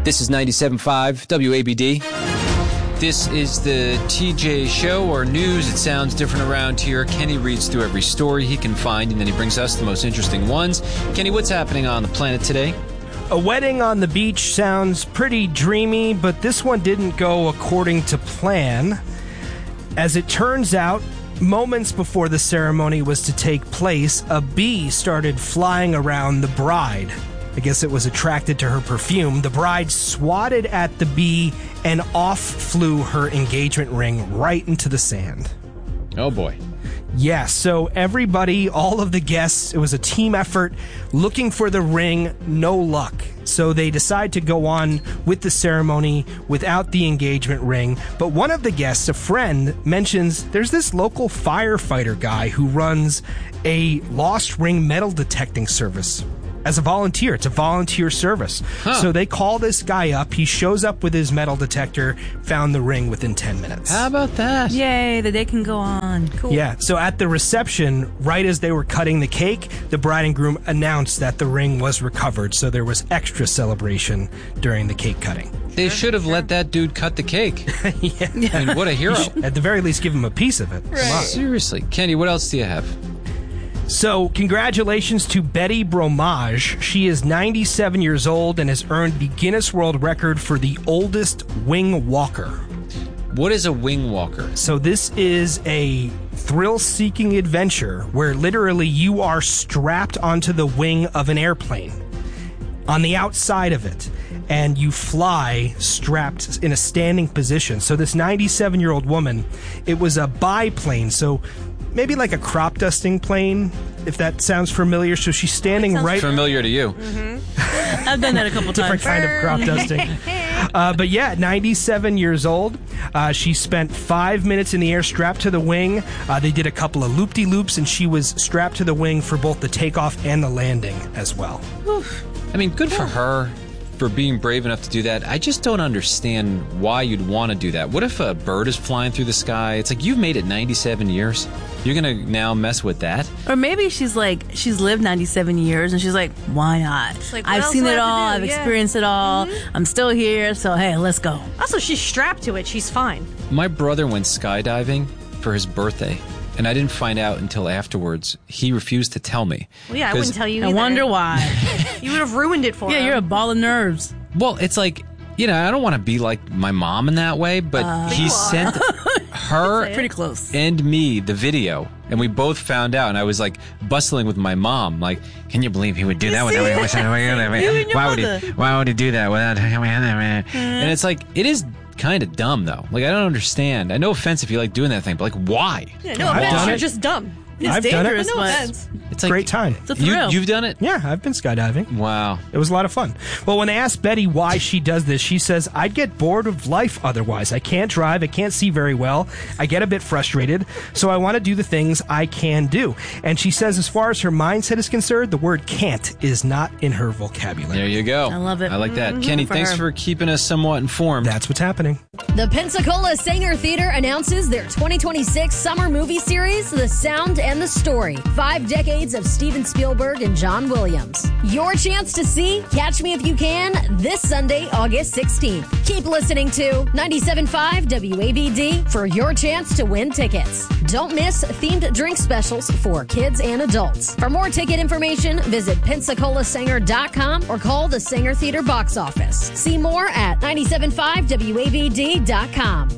This is 97.5 WABD. This is the TJ Show, or news. It sounds different around here. Kenny reads through every story he can find, and then he brings us the most interesting ones. Kenny, what's happening on the planet today? A wedding on the beach sounds pretty dreamy, but this one didn't go according to plan. As it turns out, moments before the ceremony was to take place, a bee started flying around the bride. I guess it was attracted to her perfume. The bride swatted at the bee, and off flew her engagement ring right into the sand. Oh, boy. Yeah, so everybody, all of the guests, it was a team effort looking for the ring, no luck. So they decide to go on with the ceremony without the engagement ring. But one of the guests, a friend, mentions there's this local firefighter guy who runs a lost ring metal detecting service. As a volunteer. It's a volunteer service. So they call this guy up. He shows up with his metal detector, found the ring within 10 minutes. How about that? Yay, the day can go on. Cool. Yeah, so at the reception, right as they were cutting the cake, the bride and groom announced that the ring was recovered, so there was extra celebration during the cake cutting. They should have let that dude cut the cake. Yeah. I mean, what a hero. At the very least, give him a piece of it. Right. Come on. Seriously. Kenny, what else do you have? So, congratulations to Betty Bromage. She is 97 years old and has earned the Guinness World Record for the oldest wing walker. What is a wing walker? So this is a thrill-seeking adventure where literally you are strapped onto the wing of an airplane, on the outside of it, and you fly strapped in a standing position. So this 97-year-old woman, it was a biplane, so maybe like a crop dusting plane, if that sounds familiar. So she's standing right... Familiar to you. Mm-hmm. I've done that a couple times. Different kind of crop dusting. But yeah, 97 years old. She spent 5 minutes in the air strapped to the wing. They did a couple of loop-de-loops, and she was strapped to the wing for both the takeoff and the landing as well. I mean, good for her for being brave enough to do that. I just don't understand why you'd want to do that. What if a bird is flying through the sky? It's like, you've made it 97 years. You're going to now mess with that? Or maybe she's lived 97 years and she's like, why not? Like, I've seen it all. I've experienced it all. Mm-hmm. I'm still here. So, hey, let's go. Also, she's strapped to it. She's fine. My brother went skydiving for his birthday, and I didn't find out until afterwards. He refused to tell me. Well, yeah, I wouldn't tell you I either. wonder why. You would have ruined it for him. Yeah, you're a ball of nerves. Well, it's like, I don't want to be like my mom in that way, but he sent her Pretty close. and me the video, and we both found out, and I was like bustling with my mom, like, can you believe he would do that? Why would he do that without? And it's like, it is kind of dumb though. Like, I don't understand. No offense if you like doing that thing, but like, why? Yeah, no I've offense, done you're it. just dumb. It's I've done it. dangerous, No but offense. It's like, Great time. it's a thrill. You've done it? Yeah, I've been skydiving. Wow. It was a lot of fun. Well, when they asked Betty why she does this, she says, I'd get bored of life otherwise. I can't drive. I can't see very well. I get a bit frustrated. So I want to do the things I can do. And she says, as far as her mindset is concerned, the word can't is not in her vocabulary. There you go. I love it. I like that. Kenny, for thanks her. for keeping us somewhat informed. That's what's happening. The Pensacola Sanger Theater announces their 2026 summer movie series, The Sound and the Story. 5 decades of Steven Spielberg and John Williams. Your chance to see Catch Me If You Can this Sunday, August 16th. Keep listening to 97.5 WABD for your chance to win tickets. Don't miss themed drink specials for kids and adults. For more ticket information, visit PensacolaSanger.com or call the Sanger Theater box office. See more at 97.5WABD.com.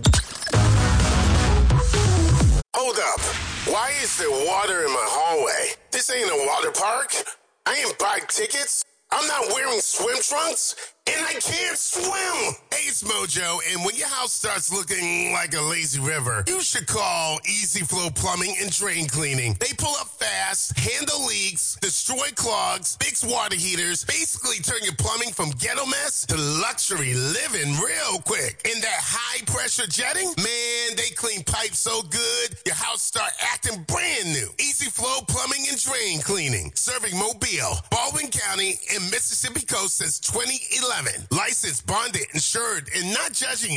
Hold up. Why is there water in my hallway? This ain't a water park. I ain't buy tickets. I'm not wearing swim trunks. And I can't swim. Hey, it's Mojo, and when your house starts looking like a lazy river, you should call Easy Flow Plumbing and Drain Cleaning. They pull up fast, handle leaks, destroy clogs, fix water heaters, basically turn your plumbing from ghetto mess to luxury living real quick. And that high-pressure jetting, man, they clean pipes so good, your house start acting brand new. Easy Flow Plumbing and Drain Cleaning, serving Mobile, Baldwin County, and Mississippi Coast since 2011. Licensed, bonded, insured, and not judging